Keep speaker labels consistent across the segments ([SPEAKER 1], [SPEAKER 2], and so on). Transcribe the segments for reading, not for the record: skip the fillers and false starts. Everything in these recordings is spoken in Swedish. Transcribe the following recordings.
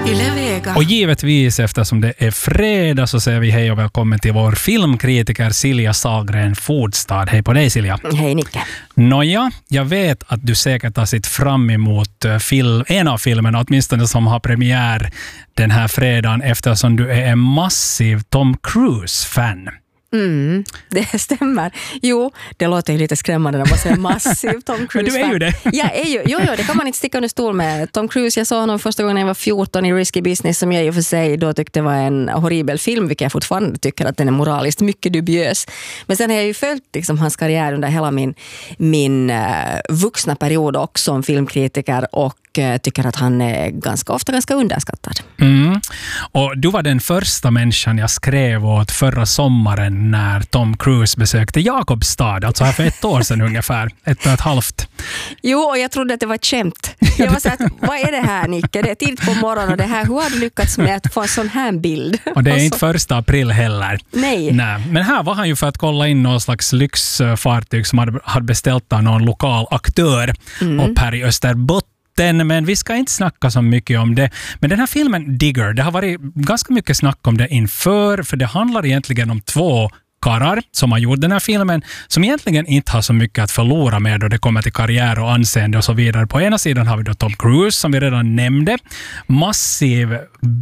[SPEAKER 1] Och givetvis eftersom det är fredag så säger vi hej och välkommen till vår filmkritiker Silja Sahlgren Fodstad. Hej på dig Silja.
[SPEAKER 2] Hej Nicke.
[SPEAKER 1] Nåja, jag vet att du säkert har sett fram emot en av filmerna, åtminstone som har premiär den här fredagen eftersom du är en massiv Tom Cruise-fan.
[SPEAKER 2] Det stämmer. Jo, det låter ju lite skrämmande när man säger massiv Tom Cruise.
[SPEAKER 1] Men du är ju det.
[SPEAKER 2] Jag är ju, jo, det kan man inte sticka under stol med. Tom Cruise, jag såg honom första gången jag var 14 i Risky Business som jag i och för sig då tyckte var en horribel film, vilket jag fortfarande tycker att den är moraliskt mycket dubiös. Men sen har jag ju följt liksom hans karriär under hela min vuxna period också som filmkritiker och tycker att han är ganska ofta ganska underskattad.
[SPEAKER 1] Och du var den första människan jag skrev åt förra sommaren när Tom Cruise besökte Jakobstad, alltså här för 1 år sedan ungefär, 1,5.
[SPEAKER 2] Jo, och jag trodde att det var ett skämt. Jag var så att, vad är det här Nicke? Det är tidigt på morgonen och det här, hur har du lyckats med att få en sån här bild?
[SPEAKER 1] Och det är inte 1 april heller.
[SPEAKER 2] Nej.
[SPEAKER 1] Men här var han ju för att kolla in någon slags lyxfartyg som hade beställt av någon lokal aktör upp här i Österbotten. Men vi ska inte snacka så mycket om det. Men den här filmen Digger, det har varit ganska mycket snack om det inför, för det handlar egentligen om 2 karlar som har gjort den här filmen som egentligen inte har så mycket att förlora med då det kommer till karriär och anseende och så vidare. På ena sidan har vi då Tom Cruise som vi redan nämnde. Massiv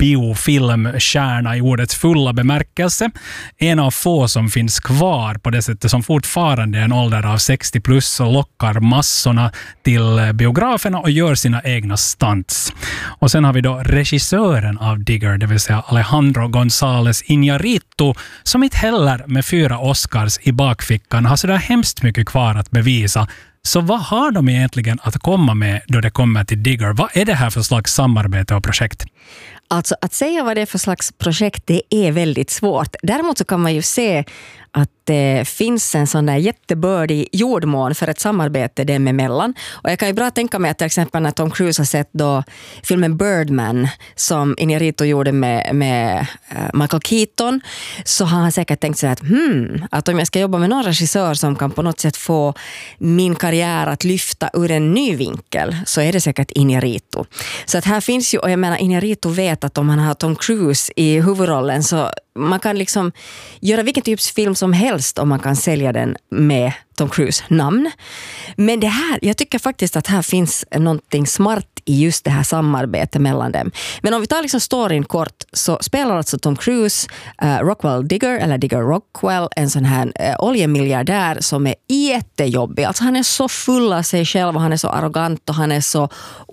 [SPEAKER 1] biofilmstjärna i ordets fulla bemärkelse. En av få som finns kvar på det sättet som fortfarande är en ålder av 60 plus och lockar massorna till biograferna och gör sina egna stunts. Och sen har vi då regissören av Digger, det vill säga Alejandro González Iñárritu som inte heller med 4 Oscars i bakfickan har så där hemskt mycket kvar att bevisa. Så vad har de egentligen att komma med då det kommer till Digger? Vad är det här för slags samarbete och projekt?
[SPEAKER 2] Alltså att säga vad det är för slags projekt, det är väldigt svårt. Däremot så kan man ju se att det finns en sån där jättebördig jordmån för ett samarbete dem emellan. Och jag kan ju bra tänka mig att till exempel när Tom Cruise har sett då filmen Birdman som Iñárritu gjorde med Michael Keaton, så har han säkert tänkt sig att om jag ska jobba med någon regissör som kan på något sätt få min karriär att lyfta ur en ny vinkel, så är det säkert Iñárritu. Så att här finns ju, och jag menar Iñárritu vet att om han har Tom Cruise i huvudrollen så man kan liksom göra vilken typs film som helst om man kan sälja den med Tom Cruise namn. Men det här, jag tycker faktiskt att här finns någonting smart i just det här samarbetet mellan dem. Men om vi tar liksom storyn kort, så spelar alltså Tom Cruise Rockwell Digger, eller Digger Rockwell, en sån här oljemiljardär som är jättejobbig. Alltså han är så full av sig själv och han är så arrogant och han är så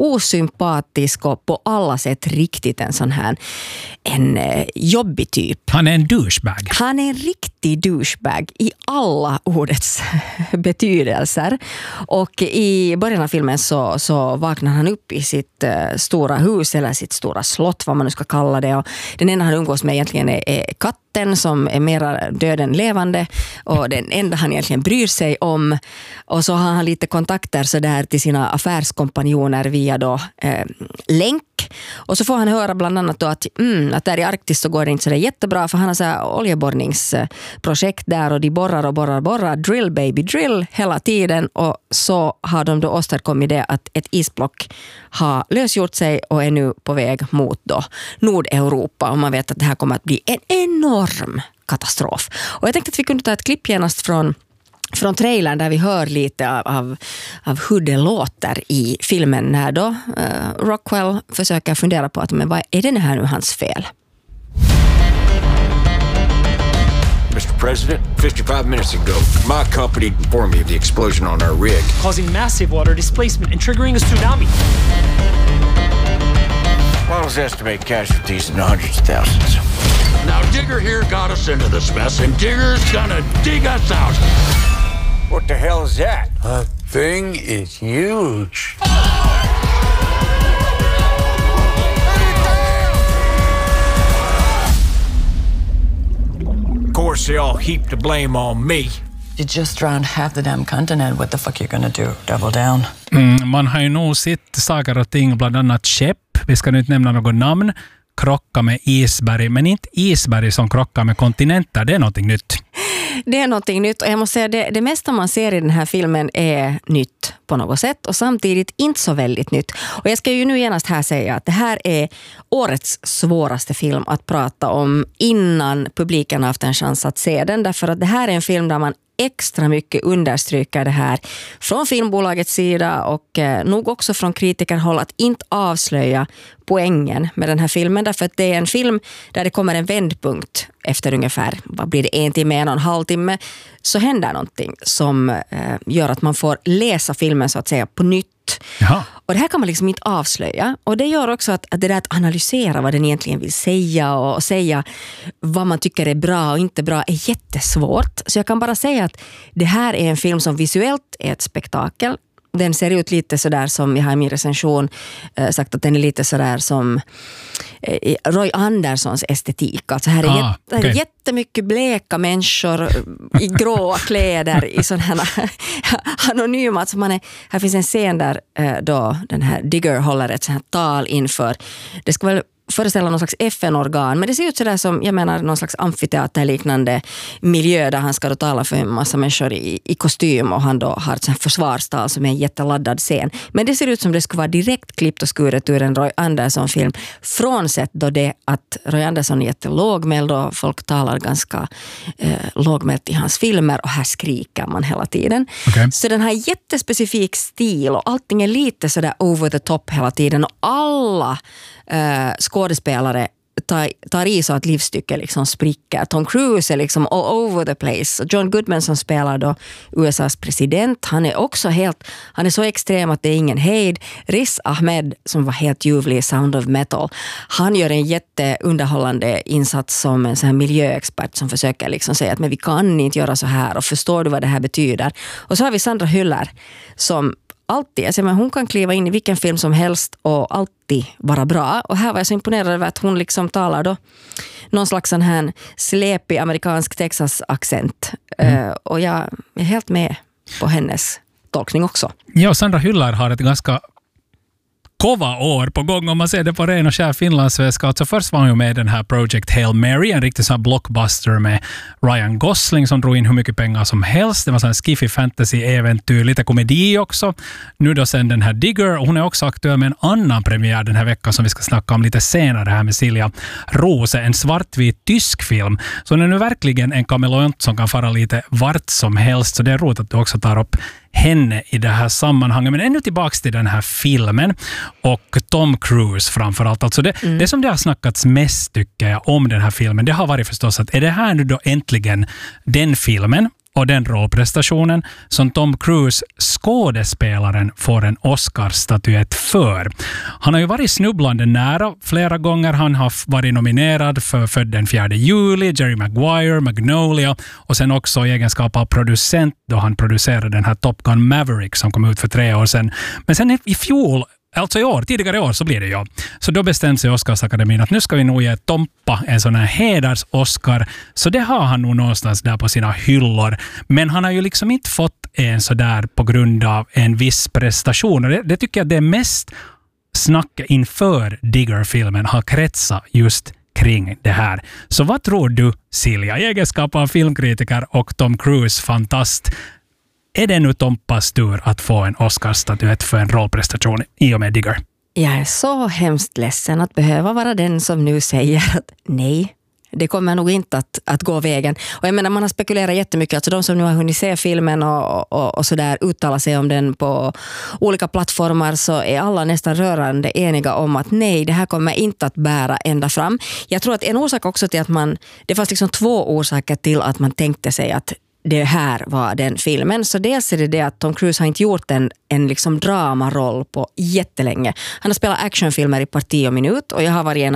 [SPEAKER 2] osympatisk och på alla sätt riktigt en sån här jobbig typ.
[SPEAKER 1] Han är en douchebag.
[SPEAKER 2] Han är en riktig douchebag i alla ordets betydelser. Och i början av filmen så vaknar han upp i sitt stora hus eller sitt stora slott, vad man nu ska kalla det. Och den enda han umgås med egentligen är katten som är mer död än levande och den enda han egentligen bryr sig om. Och så har han lite kontakter så där till sina affärskompanjoner via då länk. Och så får han höra bland annat då att där i Arktis så går det inte så det jättebra, för han har så här oljeborrningsprojekt där och de borrar, drill baby drill hela tiden, och så har de då åstadkommit det att ett isblock har lösgjort sig och är nu på väg mot då Nordeuropa, och man vet att det här kommer att bli en enorm katastrof. Och jag tänkte att vi kunde ta ett klipp genast från trailern där vi hör lite av hur det låter i filmen när då Rockwell försöker fundera på att men vad är det här nu hans fel?
[SPEAKER 3] Mr. President, 55 minutes ago, my company informed me of the explosion on our rig,
[SPEAKER 4] causing massive water displacement and triggering a tsunami.
[SPEAKER 3] Models estimate casualties in the hundreds of thousands.
[SPEAKER 5] Now Digger here got us into this mess, and Digger's gonna dig us out.
[SPEAKER 3] What the hell is that?
[SPEAKER 6] That thing is huge.
[SPEAKER 3] Of course, they all heap the blame on me.
[SPEAKER 7] You just drowned half the damn continent. What the fuck you gonna do? Double down?
[SPEAKER 1] Man har ju nog sett saker och ting, bland annat skepp. Vi ska nu inte nämna något namn. Krocka med isberg, men inte isberg som krockar med kontinenter. Det är någonting nytt.
[SPEAKER 2] Det är någonting nytt och jag måste säga det mesta man ser i den här filmen är nytt på något sätt och samtidigt inte så väldigt nytt. Och jag ska ju nu genast här säga att det här är årets svåraste film att prata om innan publiken har haft en chans att se den, därför att det här är en film där man extra mycket understryker det här från filmbolagets sida och nog också från kritikerhåll att inte avslöja poängen med den här filmen, därför att det är en film där det kommer en vändpunkt efter ungefär, vad blir det, 1 timme, 1,5 timme, så händer någonting som gör att man får läsa filmen så att säga på nytt.
[SPEAKER 1] Jaha.
[SPEAKER 2] Och det här kan man liksom inte avslöja. Och det gör också att det där att analysera vad den egentligen vill säga och säga vad man tycker är bra och inte bra är jättesvårt. Så jag kan bara säga att det här är en film som visuellt är ett spektakel. Den ser ut lite sådär som, jag har i min recension sagt att den är lite sådär som Roy Anderssons estetik. Alltså här är jättemycket bleka människor i gråa kläder i sådana här anonyma. Alltså här finns en scen där då den här Digger håller ett sånt här tal inför, det ska väl föreställa någon slags FN-organ, men det ser ut sådär som, jag menar, någon slags amfiteaterliknande miljö där han ska då tala för en massa människor i kostym och han då har ett sånt här försvarstal som är en jätteladdad scen. Men det ser ut som det skulle vara direkt klippt och skuret ur en Roy Andersson-film, frånsett då det att Roy Andersson är jättelågmäld och folk talar ganska lågmält i hans filmer och här skriker man hela tiden.
[SPEAKER 1] Okay.
[SPEAKER 2] Så den har jättespecifik stil och allting är lite sådär over the top hela tiden och alla skådespelare tar i så att livsstycke liksom spricker. Tom Cruise är liksom all over the place. John Goodman som spelar då USAs president, han är så extrem att det är ingen hejd. Riz Ahmed som var helt ljuvlig i Sound of Metal, han gör en jätteunderhållande insats som en sån här miljöexpert som försöker liksom säga att men vi kan inte göra så här och förstår du vad det här betyder. Och så har vi Sandra Hüller som alltid, alltså, men hon kan kliva in i vilken film som helst och alltid vara bra. Och här var jag så imponerad över att hon liksom talar då någon slags sån här släpig amerikansk Texas-accent. Och jag är helt med på hennes tolkning också.
[SPEAKER 1] Ja, Sandra Hüller har ett ganska kova år på gång om man ser det på ren och skär finlandssvenska. Alltså först var hon ju med i den här Project Hail Mary, en riktig sån här blockbuster med Ryan Gosling som drog in hur mycket pengar som helst. Det var sån här skiffy fantasy-äventyr, lite komedi också. Nu då sen den här Digger, och hon är också aktuell med en annan premiär den här veckan som vi ska snacka om lite senare här med Silja Rose, en svartvit tysk film. Så den är nu verkligen en kameleont som kan fara lite vart som helst, så det är roligt att du också tar upp henne i det här sammanhanget. Men ännu tillbaks till den här filmen och Tom Cruise framförallt. Alltså det som det har snackats mest tycker jag om den här filmen, det har varit förstås att är det här nu då äntligen den filmen och den rollprestationen som Tom Cruise, skådespelaren, får en Oscar-statyett för. Han har ju varit snubblande nära flera gånger. Han har varit nominerad för Född den 4 juli, Jerry Maguire, Magnolia och sen också i egenskap av producent då han producerade den här Top Gun Maverick som kom ut för 3 år sedan. Men sen i fjol, alltså i år, tidigare i år så blir det ju. Så då bestämde sig Oscarsakademin att nu ska vi nog ge Tompa en sån här heders-Oscar. Så det har han nog någonstans där på sina hyllor. Men han har ju liksom inte fått en så där på grund av en viss prestation. Och det tycker jag det mest snack inför Digger-filmen har kretsat just kring det här. Så vad tror du, Silja, i egenskap av filmkritiker och Tom Cruise-fantast, är det nu Tompas tur att få en Oscarsstatyett för en rollprestation i och med Digger?
[SPEAKER 2] Jag är så hemskt ledsen att behöva vara den som nu säger att nej, det kommer nog inte att gå vägen. Och jag menar, man har spekulerat jättemycket. Alltså de som nu har hunnit se filmen och så där uttala sig om den på olika plattformar, så är alla nästan rörande eniga om att nej, det här kommer inte att bära ända fram. Jag tror att en orsak också till att det fanns liksom 2 orsaker till att man tänkte sig att det här var den filmen. Så dels är det att Tom Cruise har inte gjort en liksom dramaroll på jättelänge. Han har spelat actionfilmer i parti och minut och jag har varit en